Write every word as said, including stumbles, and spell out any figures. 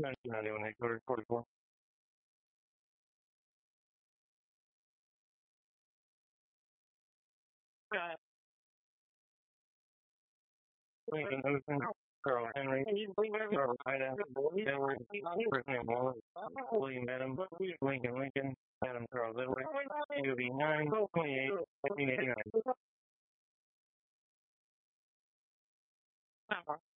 nineteen ninety-one headquarters, forty-four. Lincoln Ocean, Carl Henry, Carl Ida, Edward, first name Wallace, William Adam, Lincoln Lincoln, Adam Charles Edward, U B nine, twenty-eight, nineteen eighty-nine.